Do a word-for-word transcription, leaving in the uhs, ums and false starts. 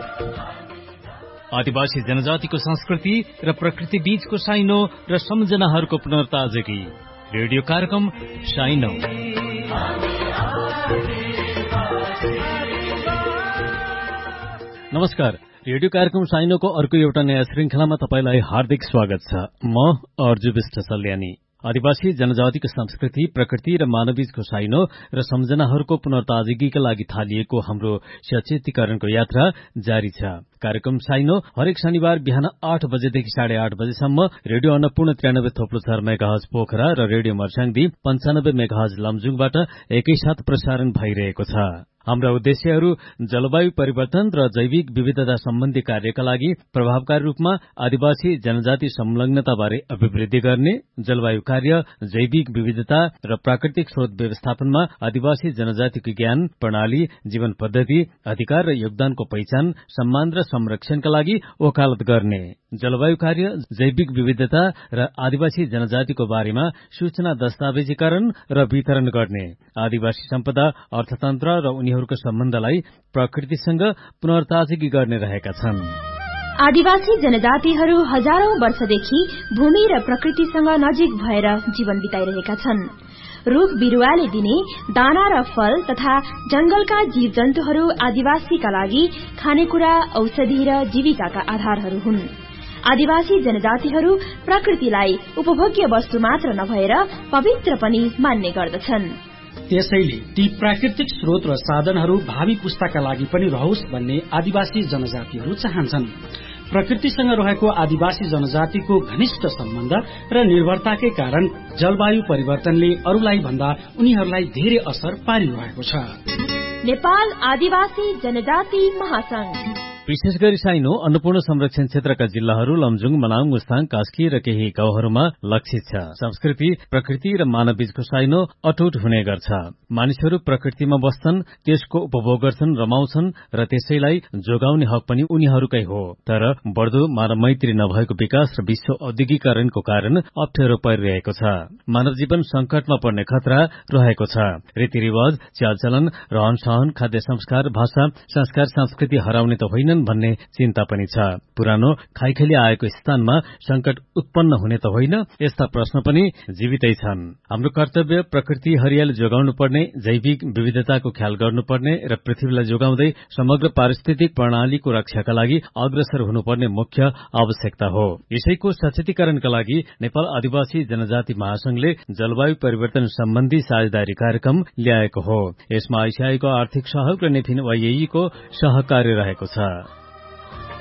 आदिवासी जनजातिको संस्कृति र प्रकृति बीचको साइनो र सम्झनाहरूको पुनर्ताजगी। रेडियो कार्यक्रम साइनो। नमस्कार, रेडियो कार्यक्रम साइनोको अर्को एउटा नयाँ श्रृंखलामा तपाईलाई हार्दिक स्वागत छ। म अर्जु विष्ट सल्यानी। आदिवासी जनजातिको संस्कृति, प्रकृति र मानवबीचको साइनो र सम्झनाहरूको पुनर्ताजगीका लागि थालिएको हाम्रो सचेतीकरणको यात्रा जारी छ। कार्यक्रम साइनो हरेक शनिबार बिहान आठ बजेदेखि साढे आठ बजेसम्म रेडियो अन्नपूर्ण त्रियानब्बे थोप्लो चार मेगाहज पोखरा र रेडियो मर्स्याङदी पञ्चानब्बे मेगाहज लमजुङबाट एकैसाथ प्रसारण भइरहेको छ। हाम्रा उद्देश्यहरू जलवायु परिवर्तन र जैविक विविधता सम्बन्धी कार्यका लागि प्रभावकारी रूपमा आदिवासी जनजाति संलग्नताबारे अभिवृद्धि गर्ने, जलवायु कार्य, जैविक विविधता र प्राकृतिक स्रोत व्यवस्थापनमा आदिवासी जनजातिको ज्ञान, प्रणाली, जीवन पद्धति, अधिकार र योगदानको पहिचान, सम्मान र संरक्षणका लागि वकालत गर्ने, जलवायु कार्य, जैविक विविधता र आदिवासी जनजातिको बारेमा सूचना दस्तावेजीकरण र वितरण गर्ने, आदिवासी सम्पदा, अर्थतन्त्र र उनीहरूको सम्बन्धलाई प्रकृतिसँग पुनर्ताजगी गर्ने रहेका छन्। आदिवासी जनजातिहरू हजारौं वर्षदेखि भूमि र प्रकृतिसँग नजिक भएर जीवन बिताइरहेका छन्। रूख बिरूवाले दिने दाना र फल तथा जंगलका जीव जन्तुहरू आदिवासीका लागि खानेकुरा, औषधि र जीविकाका आधारहरू हुन्। आदिवासी जनजातिहरू प्रकृतिलाई उपभोग्य वस्तु मात्र नभएर पवित्र पनि मान्ने गर्दछन्। त्यसैले ती प्राकृतिक स्रोत र साधनहरू भावी पुस्ताका लागि पनि रहोस् भन्ने आदिवासी जनजातिहरू चाहन्छन्। प्रकृतिसँग रहेको आदिवासी जनजातिको घनिष्ठ सम्बन्ध र निर्भरताकै कारण जलवायु परिवर्तनले अरूलाई भन्दा उनीहरूलाई धेरै असर पारिरहेको छ। नेपाल आदिवासी जनजाति महासंघ विशेष गरी साइनो अन्नपूर्ण संरक्षण क्षेत्रका जिल्लाहरू लमजुङ, मनाङ, मुस्ताङ, कास्की र केही गाउँहरूमा लक्षित छ। संस्कृति, प्रकृति र मानवबीचको साइनो अटुट हुने गर्छ। मानिसहरू प्रकृतिमा बस्छन्, त्यसको उपभोग गर्छन्, रमाउँछन् र त्यसैलाई जोगाउने हक पनि उनीहरूकै हो। तर बढ्दो मानव मैत्री नभएको विकास र विश्व औद्योगिकरणको कारण अप्ठ्यारो परिरहेको छ। मानव जीवन संकटमा पर्ने खतरा रहेको छ। रीतिरिवाज, चालचलन, रहन सहन, खाद्य संस्कार, भाषा, संस्कार, संस्कृति हराउने त होइनन् भन्ने चिन्ता पनि छ। पुरानो खाइखेली आएको स्थानमा संकट उत्पन्न हुने त होइन, यस्ता प्रश्न पनि जीवितै छन्। हाम्रो कर्तव्य प्रकृति हरियाली जोगाउनु पर्ने, जैविक विविधताको ख्याल गर्नुपर्ने र पृथ्वीलाई जोगाउँदै समग्र पारिस्थितिक प्रणालीको रक्षाका लागि अग्रसर हुनुपर्ने मुख्य आवश्यकता हो। यसैको सचेतीकरणका लागि नेपाल आदिवासी जनजाति महासंघले जलवायु परिवर्तन सम्बन्धी साझेदारी कार्यक्रम ल्याएको हो। यसमा आइसिआईको आर्थिक सहयोग र नेफिन वाइएको सहकार्य रहेको छ।